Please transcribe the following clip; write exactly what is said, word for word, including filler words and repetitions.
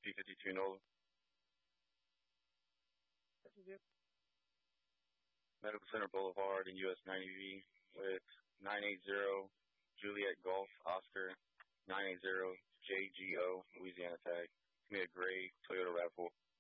P fifty-two Nola. Medical Center Boulevard in U S ninety V with nine eight zero Juliet Golf Oscar nine eight zero J G O Louisiana tag. Give me a gray Toyota RAV four.